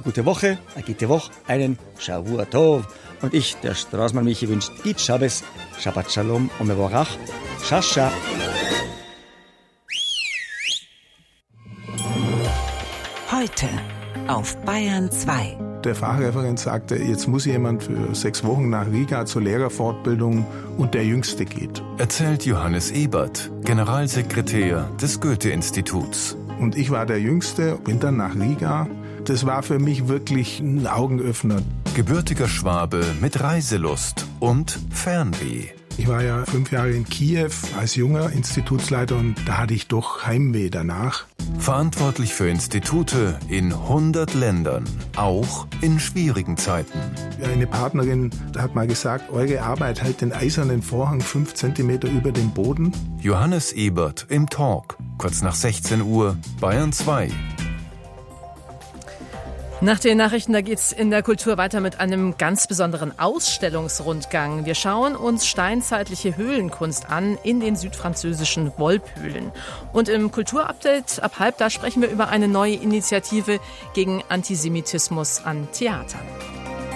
gute Woche, eine gute Woche, einen Shavua Tov. Und ich, der Straßmann Michi, wünscht Git Shabbos, Shabbat Shalom und Mevorach, Shasha. Heute auf Bayern 2. Der Fachreferent sagte, jetzt muss jemand für 6 Wochen nach Riga zur Lehrerfortbildung und der Jüngste geht. Erzählt Johannes Ebert, Generalsekretär des Goethe-Instituts. Und ich war der Jüngste, bin dann nach Riga. Das war für mich wirklich ein Augenöffner. Gebürtiger Schwabe mit Reiselust und Fernweh. Ich war ja 5 Jahre in Kiew als junger Institutsleiter und da hatte ich doch Heimweh danach. Verantwortlich für Institute in 100 Ländern, auch in schwierigen Zeiten. Eine Partnerin hat mal gesagt, eure Arbeit hält den eisernen Vorhang 5 Zentimeter über dem Boden. Johannes Ebert im Talk, kurz nach 16 Uhr, Bayern 2. Nach den Nachrichten, da geht's in der Kultur weiter mit einem ganz besonderen Ausstellungsrundgang. Wir schauen uns steinzeitliche Höhlenkunst an in den südfranzösischen Wolphöhlen. Und im Kulturupdate ab 12:30 da sprechen wir über eine neue Initiative gegen Antisemitismus an Theatern.